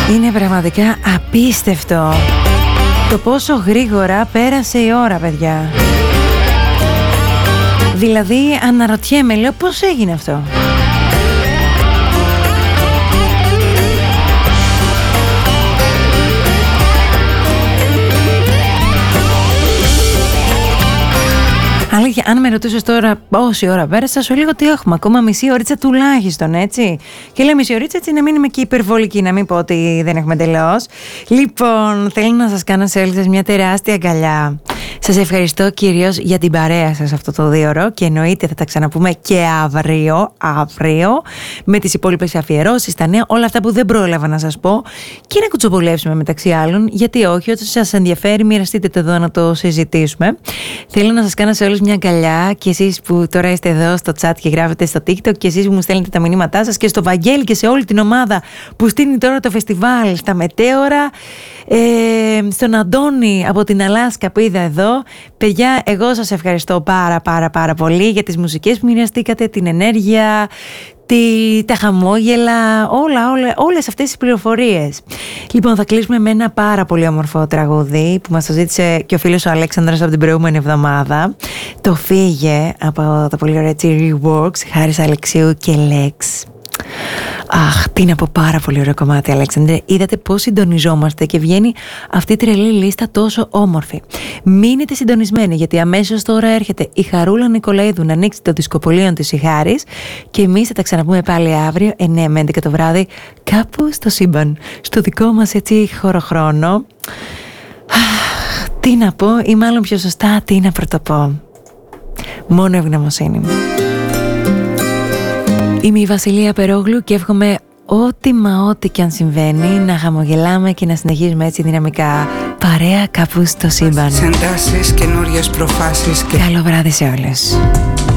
Είναι πραγματικά απίστευτο το πόσο γρήγορα πέρασε η ώρα, παιδιά. Δηλαδή αναρωτιέμαι, λέω, πώς έγινε αυτό. Αλήθεια, αν με ρωτούσες τώρα πόση ώρα πέρασε, θα σου έλεγα ότι έχουμε ακόμα μισή ωρίτσα τουλάχιστον, έτσι. Και λέω μισή ωρίτσα, έτσι, να μην είμαι και υπερβολική, να μην πω ότι δεν έχουμε τελειώσει. Λοιπόν, θέλω να σας κάνω σε όλες σας μια τεράστια αγκαλιά. Σας ευχαριστώ κυρίως για την παρέα σας αυτό το 2ωρο και εννοείται θα τα ξαναπούμε και αύριο με τις υπόλοιπες αφιερώσεις, τα νέα, όλα αυτά που δεν πρόλαβα να σας πω και να κουτσομπολεύσουμε μεταξύ άλλων, γιατί όχι, όταν σας ενδιαφέρει μοιραστείτε το εδώ να το συζητήσουμε. Θέλω να σας κάνω σε όλους μια αγκαλιά και εσείς που τώρα είστε εδώ στο chat και γράφετε στο TikTok και εσείς που μου στέλνετε τα μηνύματά σας και στο Βαγγέλη και σε όλη την ομάδα που στείνει τώρα το φεστιβάλ στα Μετέωρα, στον Αντώνη από την Αλάσκα που είδα εδώ. Παιδιά, εγώ σας ευχαριστώ πάρα πολύ για τις μουσικές που μοιραστήκατε, την ενέργεια, τα χαμόγελα, όλες αυτές τις πληροφορίες. Λοιπόν, θα κλείσουμε με ένα πάρα πολύ όμορφο τραγούδι που μας το ζήτησε και ο φίλος ο Αλέξανδρος από την προηγούμενη εβδομάδα. Το Φύγε από τα πολύ ωραία Reworks, Χάρης Αλεξίου και Lex. Αχ, τι να πω, πάρα πολύ ωραίο κομμάτι, Αλέξανδρε. Είδατε πώς συντονιζόμαστε και βγαίνει αυτή η τρελή λίστα τόσο όμορφη. Μείνετε συντονισμένοι, γιατί αμέσως τώρα έρχεται η Χαρούλα Νικολαίδου να ανοίξει το δισκοπολίον της η Χάρης και εμείς θα τα ξαναπούμε πάλι αύριο 9 με 11 το βράδυ κάπου στο σύμπαν, στο δικό μας έτσι χωροχρόνο. Τι να πω, ή μάλλον πιο σωστά τι να πρωτοπώ. Μόνο ευγνωμοσύνη. Είμαι η Βασιλεία Περόγλου και εύχομαι ό,τι και αν συμβαίνει να χαμογελάμε και να συνεχίζουμε έτσι δυναμικά παρέα κάπου στο σύμπαν. Εντάσεις, καινούριες προφάσεις Καλό βράδυ σε όλες.